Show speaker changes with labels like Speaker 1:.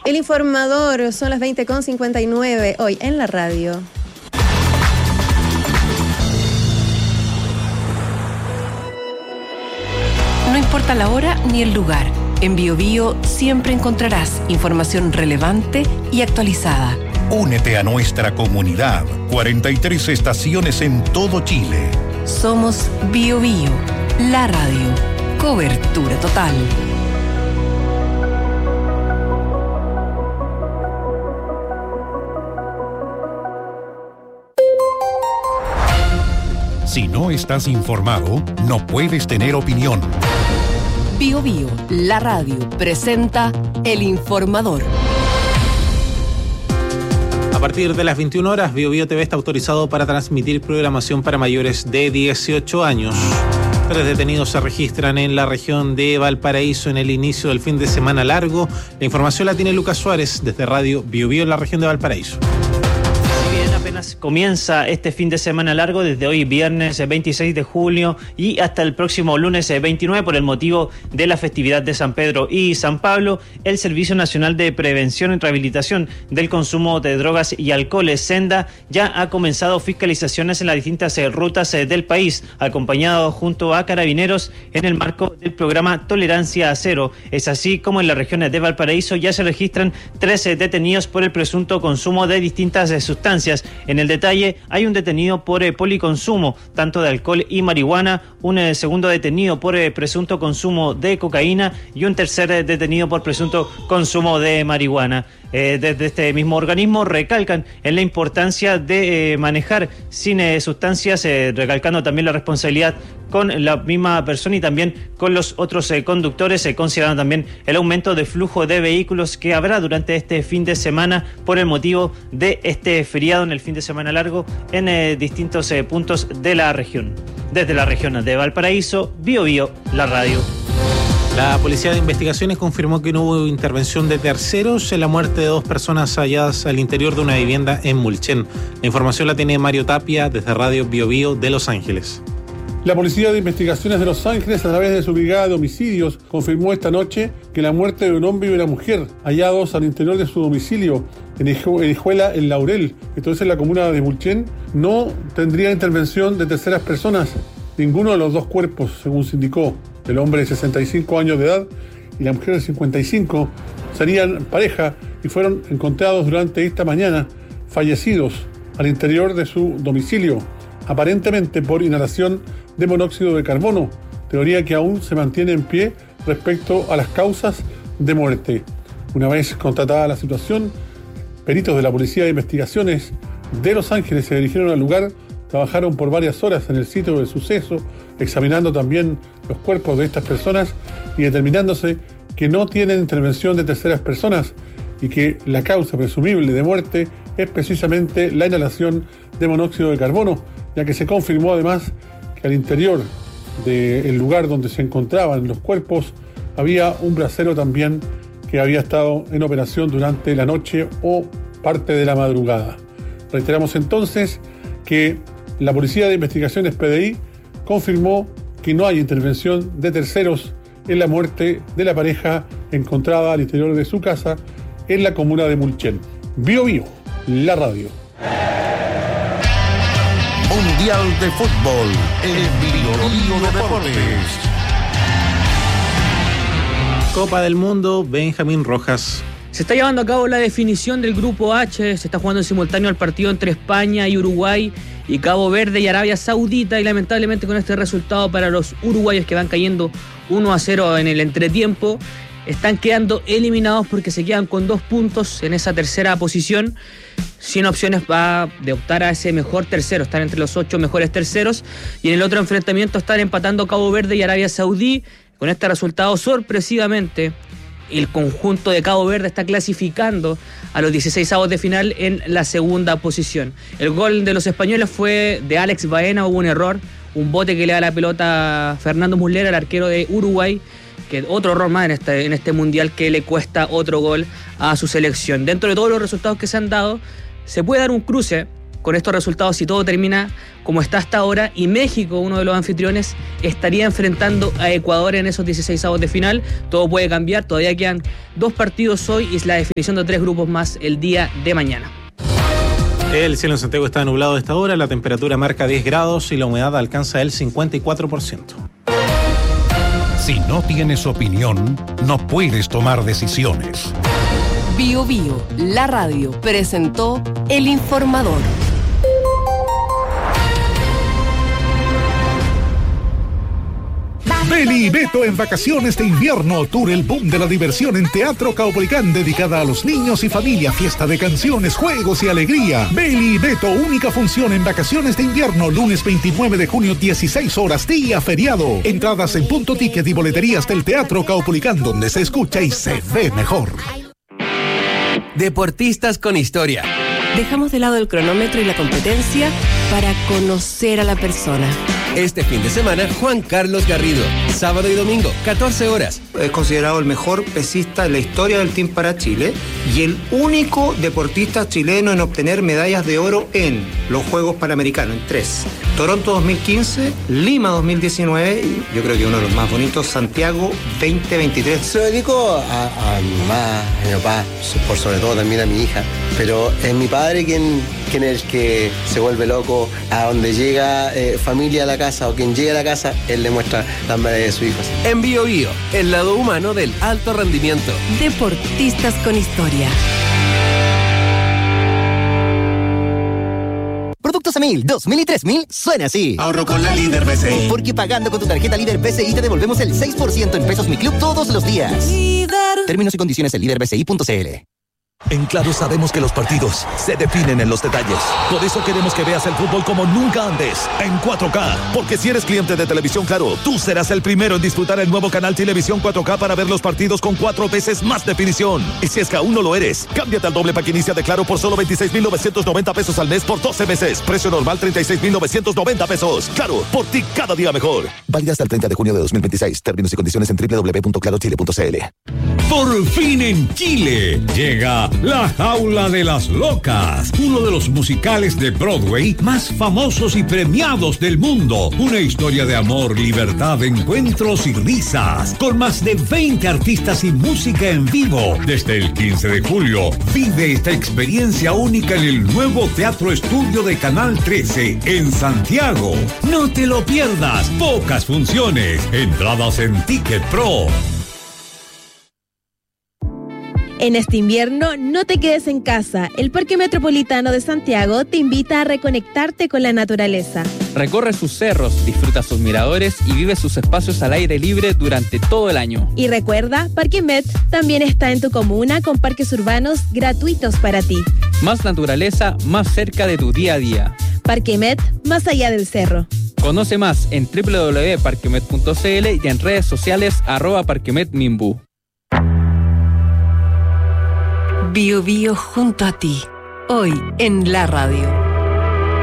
Speaker 1: El Informador, son las 20:59 hoy en la radio.
Speaker 2: No importa la hora ni el lugar, en BioBio siempre encontrarás información relevante y actualizada.
Speaker 3: Únete a nuestra comunidad. 43 estaciones en todo Chile.
Speaker 2: Somos BioBio, la radio. Cobertura total.
Speaker 3: Si no estás informado, no puedes tener opinión.
Speaker 2: BioBio, la radio, presenta El Informador.
Speaker 4: A partir de las 21 horas, BioBio TV está autorizado para transmitir programación para mayores de 18 años. 3 detenidos se registran en la región de Valparaíso en el inicio del fin de semana largo. La información la tiene Lucas Suárez desde Radio BioBio en la región de Valparaíso.
Speaker 5: Apenas comienza este fin de semana largo desde hoy viernes 26 de julio y hasta el próximo lunes 29 por el motivo de la festividad de San Pedro y San Pablo. El Servicio Nacional de Prevención y Rehabilitación del Consumo de Drogas y Alcohol, SENDA, ya ha comenzado fiscalizaciones en las distintas rutas del país, acompañado junto a carabineros en el marco del programa Tolerancia Cero. Es así como en las regiones de Valparaíso ya se registran 13 detenidos por el presunto consumo de distintas sustancias. En el detalle, hay un detenido por policonsumo, tanto de alcohol y marihuana, un segundo detenido por presunto consumo de cocaína y un tercer detenido por presunto consumo de marihuana. Desde este mismo organismo recalcan en la importancia de manejar sin sustancias, recalcando también la responsabilidad con la misma persona y también con los otros conductores, considerando también el aumento de flujo de vehículos que habrá durante este fin de semana por el motivo de este feriado en el fin de semana largo en distintos puntos de la región. Desde la región de Valparaíso, BioBio, la radio.
Speaker 4: La Policía de Investigaciones confirmó que no hubo intervención de terceros en la muerte de 2 personas halladas al interior de una vivienda en Mulchen. La información la tiene Mario Tapia desde Radio BioBio de Los Ángeles.
Speaker 6: La Policía de Investigaciones de Los Ángeles, a través de su brigada de homicidios, confirmó esta noche que la muerte de un hombre y una mujer hallados al interior de su domicilio en Hijuela, en Laurel, entonces en la comuna de Mulchen, no tendría intervención de terceras personas. Ninguno de los 2 cuerpos, según se indicó. El hombre de 65 años de edad y la mujer de 55 serían pareja y fueron encontrados durante esta mañana fallecidos al interior de su domicilio, aparentemente por inhalación de monóxido de carbono, teoría que aún se mantiene en pie respecto a las causas de muerte. Una vez constatada la situación, peritos de la Policía de Investigaciones de Los Ángeles se dirigieron al lugar, trabajaron por varias horas en el sitio del suceso, examinando también los cuerpos de estas personas y determinándose que no tienen intervención de terceras personas y que la causa presumible de muerte es precisamente la inhalación de monóxido de carbono, ya que se confirmó además que al interior del lugar donde se encontraban los cuerpos había un brasero también que había estado en operación durante la noche o parte de la madrugada. Reiteramos entonces que la Policía de Investigaciones PDI confirmó que no hay intervención de terceros en la muerte de la pareja encontrada al interior de su casa en la comuna de Mulchen. BioBio, la radio.
Speaker 3: Mundial de Fútbol en BioBio Deportes.
Speaker 4: Copa del Mundo, Benjamín Rojas.
Speaker 7: Se está llevando a cabo la definición del grupo H, se está jugando en simultáneo el partido entre España y Uruguay y Cabo Verde y Arabia Saudita, y lamentablemente con este resultado para los uruguayos, que van cayendo 1-0 en el entretiempo, están quedando eliminados porque se quedan con 2 puntos en esa tercera posición, sin opciones de optar a ese mejor tercero. Están entre los 8 mejores terceros, y en el otro enfrentamiento están empatando Cabo Verde y Arabia Saudí. Con este resultado, sorpresivamente, el conjunto de Cabo Verde está clasificando a los 16avos de final en la segunda posición. El gol de los españoles fue de Alex Baena. Hubo un error, un bote que le da la pelota a Fernando Muslera, el arquero de Uruguay, que otro error más en este mundial que le cuesta otro gol a su selección. Dentro de todos los resultados que se han dado, se puede dar un cruce con estos resultados, si todo termina como está hasta ahora, y México, uno de los anfitriones, estaría enfrentando a Ecuador en esos 16avos de final. Todo puede cambiar, todavía quedan 2 partidos hoy y es la definición de 3 grupos más el día de mañana.
Speaker 4: El cielo en Santiago está nublado a esta hora, la temperatura marca 10 grados y la humedad alcanza el 54%.
Speaker 3: Si no tienes opinión, no puedes tomar decisiones.
Speaker 2: Bio Bio, la radio, presentó El Informador.
Speaker 3: Beli y Beto en vacaciones de invierno. Tour El Boom de la Diversión en Teatro Caupolicán, dedicada a los niños y familia. Fiesta de canciones, juegos y alegría. Beli y Beto, única función en vacaciones de invierno. Lunes 29 de junio, 16 horas, día feriado. Entradas en Punto Ticket y boleterías del Teatro Caupolicán, donde se escucha y se ve mejor.
Speaker 8: Deportistas con historia.
Speaker 2: Dejamos de lado el cronómetro y la competencia para conocer a la persona.
Speaker 8: Este fin de semana, Juan Carlos Garrido. Sábado y domingo, 14 horas.
Speaker 9: Es considerado el mejor pesista en la historia del Team para Chile y el único deportista chileno en obtener medallas de oro en los Juegos Panamericanos, en 3. Toronto 2015, Lima 2019 y yo creo que uno de los más bonitos, Santiago 2023.
Speaker 10: Se lo dedico a mi mamá, a mi papá, por sobre todo también a mi hija. Pero es mi padre quien es el que se vuelve loco. A donde llega familia a la casa o quien llega a la casa, él le muestra las medallas de su hijo.
Speaker 8: En Bio Bio, el lado humano del alto rendimiento.
Speaker 2: Deportistas con historia.
Speaker 11: Productos a 1000, 2000 y 3000 suena así.
Speaker 12: Ahorro con la Líder BCI.
Speaker 11: Porque pagando con tu tarjeta Líder BCI te devolvemos el 6% en Pesos Mi Club todos los días. Líder. Términos y condiciones en liderbci.cl.
Speaker 13: En Claro sabemos que los partidos se definen en los detalles. Por eso queremos que veas el fútbol como nunca antes, en 4K. Porque si eres cliente de Televisión Claro, tú serás el primero en disfrutar el nuevo canal Televisión 4K para ver los partidos con 4 veces más definición. Y si es que aún no lo eres, cámbiate al doble pack inicia de Claro por solo 26,990 pesos al mes por 12 meses. Precio normal 36,990 pesos. Claro, por ti cada día mejor.
Speaker 14: Válida hasta el 30 de junio de 2026. Términos y condiciones en www.clarochile.cl.
Speaker 15: Por fin en Chile llega La Jaula de las Locas, uno de los musicales de Broadway más famosos y premiados del mundo. Una historia de amor, libertad, encuentros y risas, con más de 20 artistas y música en vivo. Desde el 15 de julio, vive esta experiencia única en el nuevo Teatro Estudio de Canal 13 en Santiago. No te lo pierdas, pocas funciones, entradas en Ticket Pro.
Speaker 16: En este invierno, no te quedes en casa. El Parque Metropolitano de Santiago te invita a reconectarte con la naturaleza.
Speaker 17: Recorre sus cerros, disfruta sus miradores y vive sus espacios al aire libre durante todo el año.
Speaker 16: Y recuerda, Parque Met también está en tu comuna con parques urbanos gratuitos para ti.
Speaker 17: Más naturaleza, más cerca de tu día a día.
Speaker 16: Parque Met, más allá del cerro.
Speaker 17: Conoce más en www.parquemet.cl y en redes sociales @parquemetminbu.
Speaker 2: Bio Bio junto a ti, hoy en la radio.